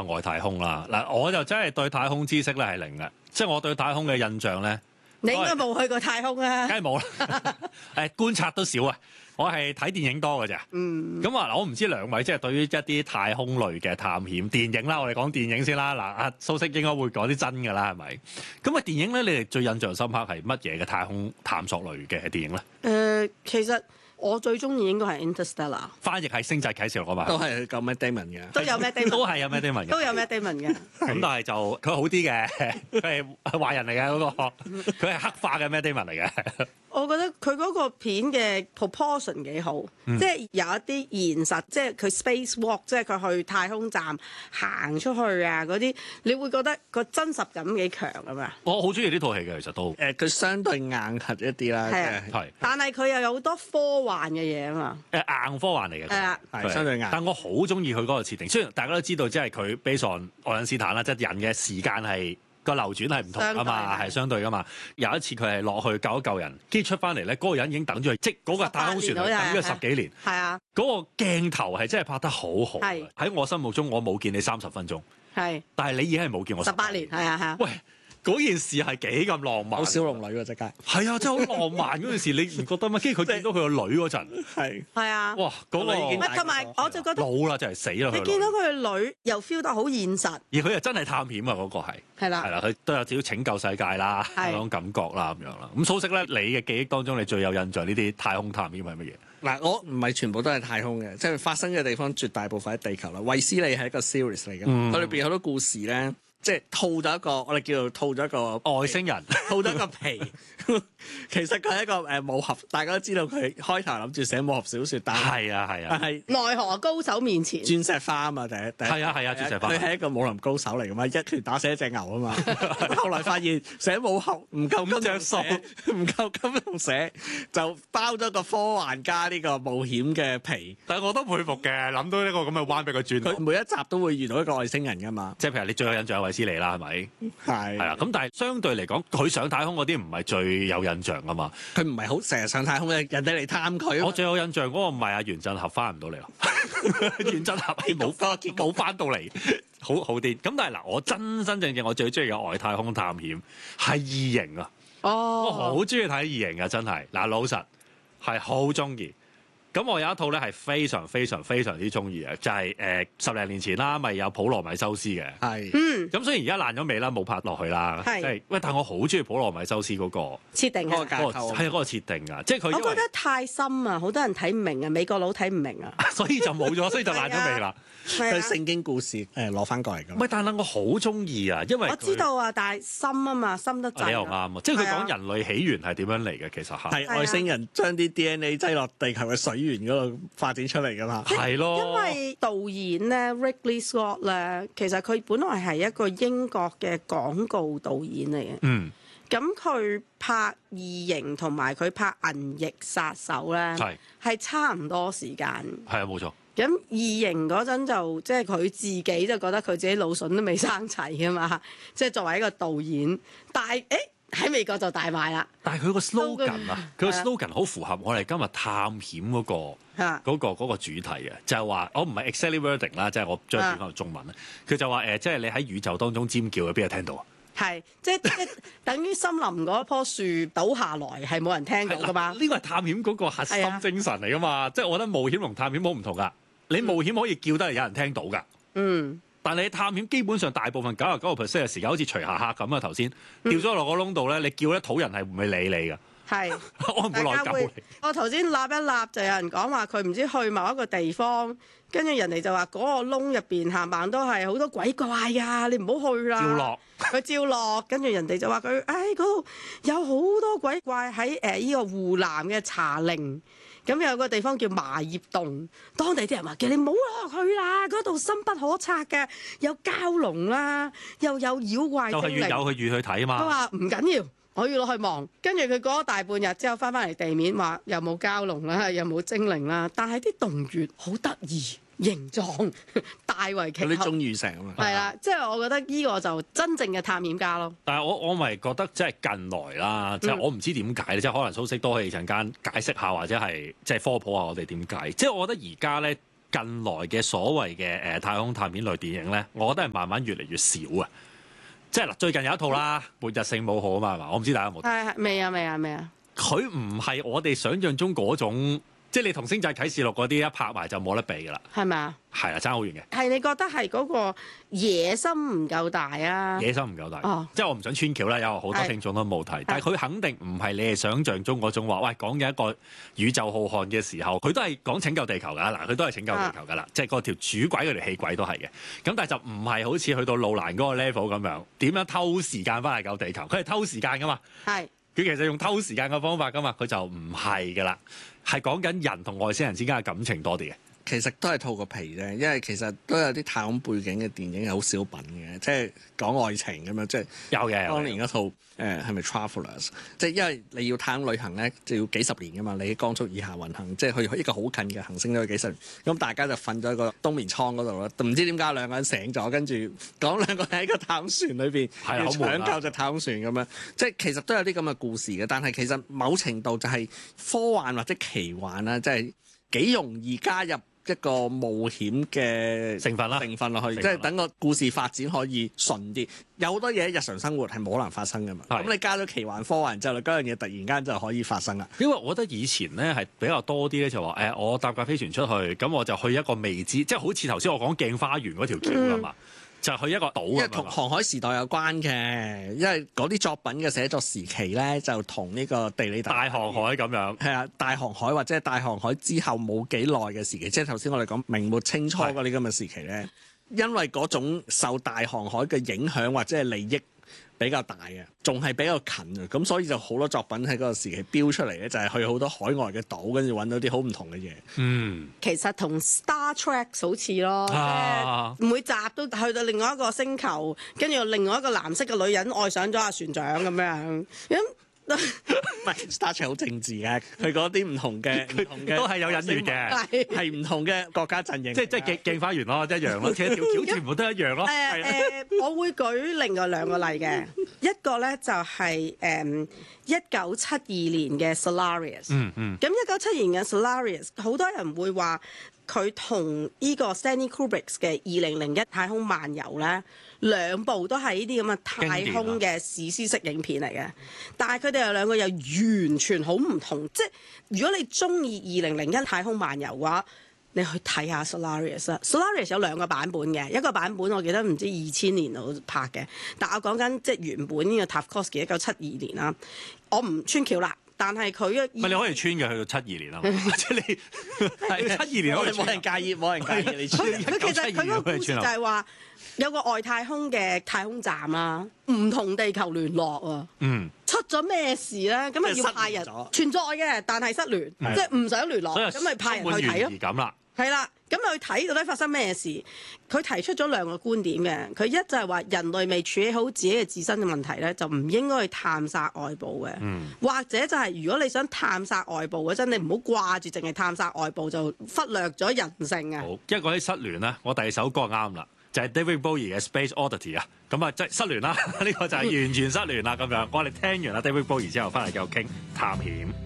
外太空啦。嗱，我就真係對太空知識咧係零嘅，即係我對太空嘅印象咧， 你應該冇去過太空啊？ 梗係冇啦，觀察都少啊。我係睇電影多嘅咋。咁啊嗱，我唔知兩位即係對於一啲太空類嘅探險電影啦，我哋講電影先啦。嗱，阿蘇軾應該會講啲真㗎啦，係咪？咁啊，電影咧，你哋最印象深刻係乜嘢嘅太空探索類嘅電影咧？ 其實我最中意應該係 Interstellar， 翻譯係《星際啟示錄》啊嘛， 都係講 Matt Damon 嘅， 都有 Matt Damon， 都係有 Matt Damon 嘅， 都有 Matt Damon 嘅。 咁但係就佢好啲嘅，佢係壞人嚟嘅嗰個，佢係黑化嘅 Matt Damon 嚟嘅。 我覺得佢嗰個片嘅 proportion 幾好，即係有一啲現實，即係佢 space walk， 即係佢去太空站行出去啊嗰啲，你會覺得個真實感幾強啊嘛。 我好中意呢套戲嘅，其實都佢相對硬核一啲啦， 係， 但係佢又有好多科幻嘅嘢啊嘛。 硬科幻嚟嘅， 係啊， 係相對硬。 但我好中意佢嗰個設定，雖然大家都知道，即係佢 based on 愛因斯坦啦，即係人嘅時間係。個流轉係唔同㗎嘛，係相對㗎嘛。有一次佢係落去救一救人，跟住出翻嚟咧，嗰個人已經等咗佢，即嗰個太空船等咗10幾年。 係啊， 嗰個鏡頭係真係拍得好好。喺我心目中，我冇見你30分鐘。 係， 但係你已經係冇見我 18年。係啊係啊。 喂！嗰件事係幾咁浪漫， 好小龍女喎，即刻係啊，真係好浪漫嗰件事，你唔覺得咩？跟住佢見到佢個女嗰陣， 係啊， 哇！嗰個已經同埋我就覺得老啦，就係死啦。 你見到佢個女又 feel 得好現實， 而佢又真係探險啊！嗰個係啦， 佢都有少少拯救世界啦，嗰種感覺啦咁樣啦。咁蘇軾咧，你嘅記憶當中，你最有印象呢啲太空探險係乜嘢？ 嗱，我唔係全部都係太空嘅，即係發生嘅地方絕大部分喺地球啦。衛斯理係一個 series 嚟嘅，佢裏邊有好多故事咧。即係套咗一個，我哋叫做套咗一個外星人， 套咗一個皮。其實佢係一個武俠，大家都知道佢開頭諗住寫武俠小説，但係但係奈何高手面前， 鑽石花啊嘛，第一係啊鑽石花， 佢係一個武林高手嚟噶嘛，一拳打死一隻牛啊嘛。後來發現寫武俠唔夠金著數，唔夠金用寫，就包咗個科幻加呢個冒險嘅皮。 但係我都佩服嘅，諗到一個咁嘅彎俾佢轉。 佢每一集都會遇到一個外星人噶嘛， 即係譬如你最有印象係衛斯理啦，係咪？ 係啦，咁但係相對嚟講，佢上太空嗰啲唔係最有印象噶嘛。 佢唔係好成日上太空嘅，人哋嚟探佢。 我最有印象嗰個唔係阿袁振合翻唔到嚟咯，袁振合係冇個結果翻到嚟，好啲。咁但係嗱，我真正我最中意嘅外太空探險係異形啊！我好中意睇異形啊，真係嗱，老實係好中意。咁我有一套咧係非常之中意嘅，就係10零年前啦，咪有普羅米修斯嘅。 係， 咁雖然而家爛咗尾啦，冇拍落去啦。係，喂，但係我好中意普羅米修斯嗰個設定嗰個架構， 係嗰個設定啊，即係佢。 我覺得太深啊，好多人睇唔明啊，美國佬睇唔明啊， 所以就冇咗，所以就爛咗尾啦。 佢聖經故事攞翻過嚟㗎。 唔係，但係我好中意啊，因為我知道啊，但係深啊嘛，深得滯。 你又啱啊，即係佢講人類起源係點樣嚟嘅，其實係外星人將啲 DNA 擠落地球嘅水源嗰度發展出嚟㗎嘛。 係咯， 因為導演咧 Ridley Scott 咧，其實佢本來係一個英國嘅廣告導演嚟嘅。咁佢拍異形同埋佢拍銀翼殺手咧，係差唔多時間。 係啊，冇錯。 咁異形嗰陣就即係佢自己就覺得佢自己腦筍都未生齊㗎嘛，即係作為一個導演，但係喺美國就大賣啦。 但係佢個 slogan 啊，佢個 slogan 好符合我哋今日探險嗰個主題嘅，就係話我唔係 exactly wording 啦，即係我將佢變翻中文啦。佢就話即係你喺宇宙當中尖叫，邊個聽到啊？ 係即等於森林嗰棵樹倒下來係冇人聽到噶嘛？ 呢個係探險嗰個核心精神嚟噶嘛？即係我覺得冒險同探險好唔同噶。你冒險可以叫得嚟有人聽到噶，但係你探險基本上大部分99% 嘅時間好似徐霞客咁啊！頭先掉咗落個窿度咧，你叫咧土人係唔會理你噶。係，我唔會內疚你。 我頭先立一立就有人講話佢唔知去某一個地方，跟住人哋就話嗰個窿入邊行行都係好多鬼怪啊！你唔好去啦。 照落， 佢照落，跟住人哋就話佢嗰度有好多鬼怪喺呢個湖南嘅茶陵。咁有個地方叫麻葉洞，當地啲人話叫你唔好落去啦，嗰度深不可測嘅，有蛟龍啦，又有妖怪精靈。 就係越有佢越去睇啊嘛。 佢話唔緊要，我要落去望。跟住佢過咗大半日之後翻返嚟地面，話又冇蛟龍啦，又冇精靈啦，但係啲洞穴好得意，形狀大為奇特。 嗰啲鐘乳石啊嘛。 係啦，即係我覺得呢個就真正嘅探險家咯。 但係我咪覺得即係近來啦，即係我唔知點解，即係可能蘇軾都可以陣間解釋下，或者係即係科普下我哋點解。即係我覺得而家咧近來嘅所謂嘅太空探險類電影咧，我覺得係慢慢越嚟越少啊。即係嗱，最近有一套啦，《末日聖母號》啊嘛，係嘛？我唔知大家有冇睇。 係未啊！ 佢唔係我哋想象中嗰種，即係你同《星際啟示錄》嗰啲一拍埋就冇得比㗎啦。 係咪啊？ 係啊，爭好遠嘅。 係你覺得係嗰個野心唔夠大啊？ 野心唔夠大， 哦即係我唔想穿橋啦。有好多聽眾都冇睇，但係佢肯定唔係你哋想象中嗰種話，喂，講嘅一個宇宙浩瀚嘅時候，佢都係講拯救地球㗎嗱，佢都係拯救地球㗎啦，即係嗰條主軌嗰條氣軌都係嘅。咁但係就唔係好似去到路蘭嗰個 level 咁樣，點樣偷時間翻嚟救地球？佢係偷時間㗎嘛。 係。 佢其實用偷時間嘅方法㗎嘛，佢就唔係㗎啦，係講緊人同外星人之間嘅感情多啲嘅。 其實都係套個皮啫，因為其實都有啲太空背景嘅電影係好小品嘅，即係講愛情咁樣，即係有嘅。 當年嗰套係咪 Travelers？ 即係因為你要太空旅行咧，就要幾十年噶嘛，你喺光速以下運行，即係去一個好近嘅行星都要幾十年。咁大家就瞓咗喺個冬眠艙嗰度啦，唔知點解兩個人醒咗，跟住講兩個人喺個太空船裏邊要搶救隻太空船咁樣，即係其實都有啲咁嘅故事嘅。但係其實某程度就係科幻或者奇幻啦，即係幾容易加入一個冒險嘅成分落去，即係等個故事發展可以順啲。有好多嘢日常生活係冇可能發生㗎嘛。咁你加咗奇幻科幻之後，嗰樣嘢突然間就可以發生啦。 因為我覺得以前咧係比較多啲咧，就話我搭架飛船出去，咁我就去一個未知，即係好似頭先我講鏡花園嗰條橋㗎嘛。就去一個島， 因為同航海時代有關嘅，因為嗰啲作品嘅寫作時期咧，就同呢個地理大航海咁樣。 係啊，大航海或者係大航海之後冇幾耐嘅時期，即係頭先我哋講明末清初嗰啲咁嘅時期咧，因為嗰種受大航海嘅影響或者係利益比較大嘅，仲係比較近嘅，咁所以就好多作品喺嗰個時期標出嚟咧，就係去好多海外嘅島，跟住揾到啲好唔同嘅嘢。 嗯， 其實同 Star Trek 好似咯，每集都去到另外一個星球，跟住另外一個藍色嘅女人愛上咗阿船長咁樣。 唔係 Star Trek 好政治嘅，佢嗰啲唔同嘅都係有隱喻嘅， 係唔同嘅國家陣營。 即係鏡花園咯，一樣咯，其實條橋全部都一樣咯。 我會舉另外兩個例嘅，一個咧就係1972年嘅 Solaris。咁1972年嘅 Solaris， 好多人會話佢同呢個 Stanley Kubrick 嘅2001太空漫遊咧，兩部都係呢啲咁嘅太空嘅史詩式影片嚟嘅，但係佢哋有兩個又完全好唔同。即係如果你中意2001太空漫遊嘅話，你去睇下 Solaris。 Solaris 有兩個版本嘅，一個版本我記得唔知2000年度拍嘅，但我講緊即係原本呢個 Tarkovsky 1972年啦，我唔穿橋啦。但係佢唔係你可以穿嘅，去到72年啊嘛，即係你72年可以冇人介意，冇人介意你穿。 佢其實佢個故事就係話有個外太空嘅太空站啦，唔同地球聯絡啊。出咗咩事咧？咁啊要派人存在嘅，但係失聯，即係唔想聯絡，咁咪派人去睇咯。係啦，咁去睇到底發生咩事？佢提出咗兩個觀點嘅。佢一就係話人類未處理好自己嘅自身嘅問題咧，就唔應該去探索外部嘅。或者就係如果你想探索外部嗰陣，你唔好掛住淨係探索外部，就忽略咗人性啊。 好，一講起失聯咧，我第二首歌啱啦，就係 David Bowie 嘅 Space Oddity 啊。咁啊，即係失聯啦，呢個就係完全失聯啦咁樣。我哋聽完啦 David Bowie 之後，翻嚟繼續傾探險。